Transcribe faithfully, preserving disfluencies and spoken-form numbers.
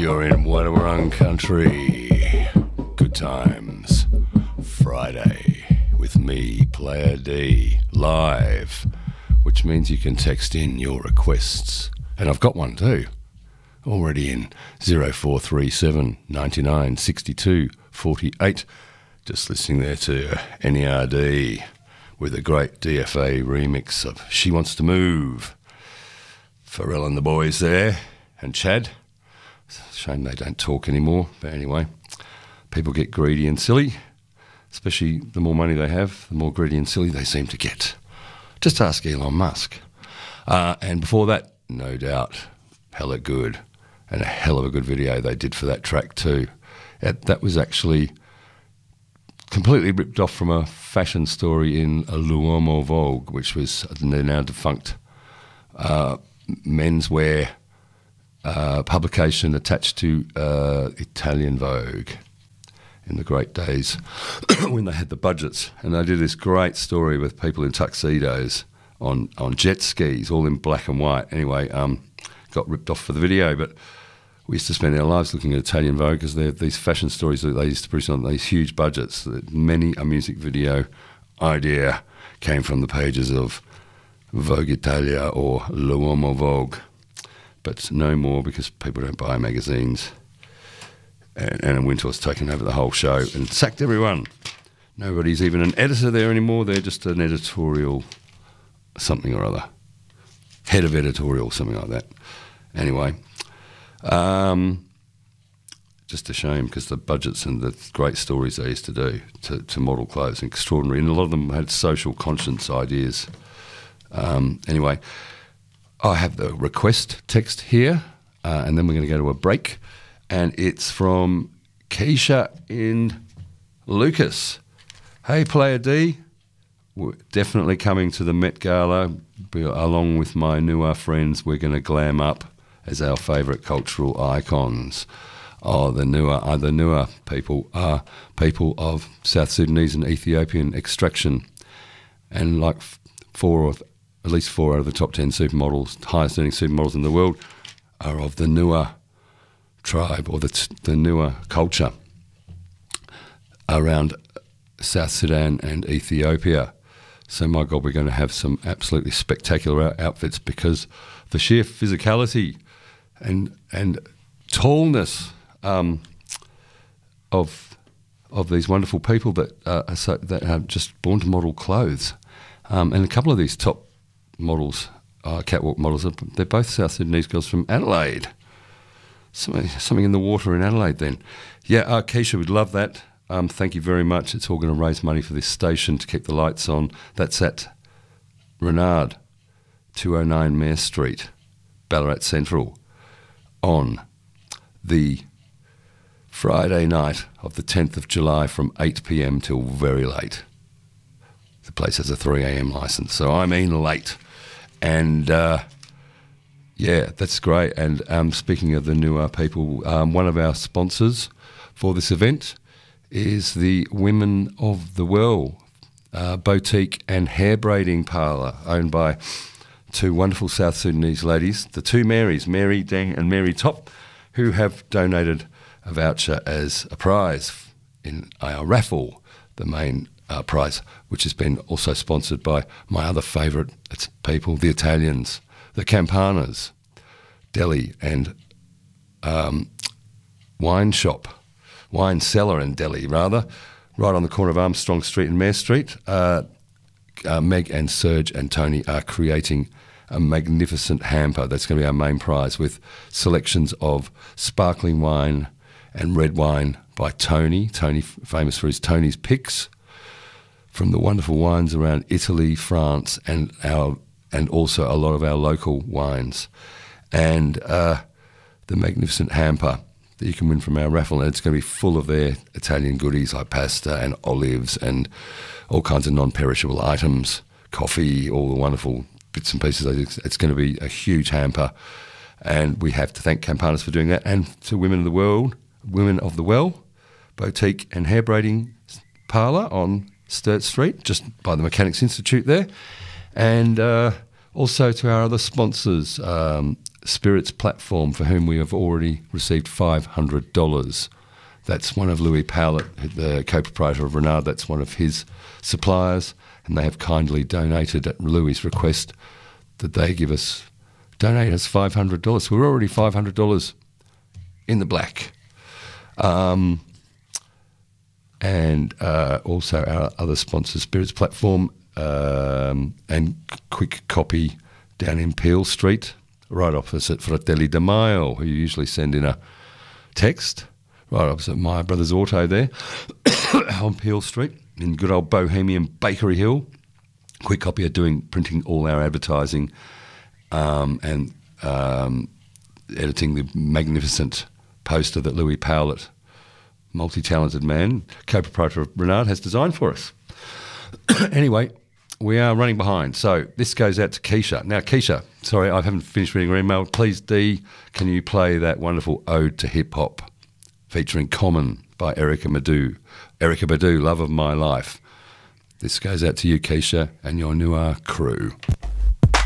You're in Wadawurrung country. Good times. Friday with me, Player D, live, which means you can text in your requests. And I've got one too. Already in zero four three seven, ninety-nine, sixty-two, forty-eight. Just listening there to N E R D with a great D F A remix of She Wants to Move. Pharrell and the boys there, and Chad. Shame they don't talk anymore, but anyway, people get greedy and silly, especially the more money they have, the more greedy and silly they seem to get. Just ask Elon Musk. Uh, and before that, no doubt, hella good, and a hell of a good video they did for that track too. That, that was actually completely ripped off from a fashion story in L'Uomo Vogue, which was the now defunct uh, menswear uh, publication attached to uh, Italian Vogue in the great days when they had the budgets. And they did this great story with people in tuxedos on, on jet skis, all in black and white. Anyway, um, got ripped off for the video, but we used to spend our lives looking at Italian Vogue because they're these fashion stories that they used to produce on these huge budgets. Many a music video idea came from the pages of Vogue Italia or L'Uomo Vogue, but no more because people don't buy magazines. And Anna Wintour's taken over the whole show and sacked everyone. Nobody's even an editor there anymore. They're just an editorial something or other. Head of editorial, something like that. Anyway, um, just a shame because the budgets and the great stories they used to do to, to model clothes, extraordinary. And a lot of them had social conscience ideas. Um, anyway, I have the request text here, uh, and then we're going to go to a break. And it's from Keisha in Lucas. Hey, Player D, we're definitely coming to the Met Gala. Along with my Nua friends, we're going to glam up as our favourite cultural icons. Oh, the Nua, uh, the Nua people are people of South Sudanese and Ethiopian extraction. And like four of, at least four out of the top ten supermodels, highest earning supermodels in the world, are of the Nua tribe or the, the Nua culture around South Sudan and Ethiopia. So my God, we're going to have some absolutely spectacular outfits because the sheer physicality and and tallness um, of of these wonderful people that uh, are so, that are just born to model clothes. Um, and a couple of these top models, uh, catwalk models, they're both South Sudanese girls from Adelaide. Something, something in the water in Adelaide then. Yeah, uh, Keisha, we'd love that. Um, thank you very much. It's all going to raise money for this station to keep the lights on. That's at Renard, two oh nine Mare Street, Ballarat Central, on the Friday night of the tenth of July from eight p m till very late. The place has a three a m licence, so I mean late. And uh, yeah, that's great. And um, speaking of the Nua people, um, one of our sponsors for this event is the Women of the Well uh, boutique and hair braiding parlour owned by two wonderful South Sudanese ladies, the two Marys, Mary Deng and Mary Top, who have donated a voucher as a prize in our raffle, the main uh, prize, which has been also sponsored by my other favourite people, the Italians, the Campanas, deli and um, wine shop, wine cellar and deli rather, right on the corner of Armstrong Street and Mare Street. Uh, uh, Meg and Serge and Tony are creating a magnificent hamper that's going to be our main prize with selections of sparkling wine and red wine by Tony. Tony, famous for his Tony's Picks, from the wonderful wines around Italy, France, and our and also a lot of our local wines. And uh, the magnificent hamper that you can win from our raffle, and it's going to be full of their Italian goodies like pasta and olives and all kinds of non-perishable items, coffee, all the wonderful bits and pieces. It's going to be a huge hamper, and we have to thank Campanas for doing that, and to Women of the World, Women of the Well boutique and hair braiding parlour on Sturt Street, just by the Mechanics Institute there, and uh, also to our other sponsors, um, Spirits Platform, for whom we have already received five hundred dollars. That's one of Louis Powlett, the co-proprietor of Renard. That's one of his suppliers, and they have kindly donated at Louis' request that they give us, donate us five hundred dollars. We're already five hundred dollars in the black. Um, and uh, also our other sponsors, Spirits Platform um, and Quick Copy down in Peel Street, right opposite Fratelli de Maio, who usually send in a text, right opposite my brother's auto there on Peel Street in good old Bohemian Bakery Hill. Quick Copy are doing printing all our advertising um, and um, editing the magnificent poster that Louis Powlett, multi-talented man, co-proprietor of Renard, has designed for us. Anyway, we are running behind, so this goes out to Keisha. Now, Keisha, sorry, I haven't finished reading your email. Please, Dee, can you play that wonderful Ode to Hip Hop featuring Common by Erykah Badu? Erykah Badu, Love of My Life. This goes out to you, Keisha, and your Noir crew.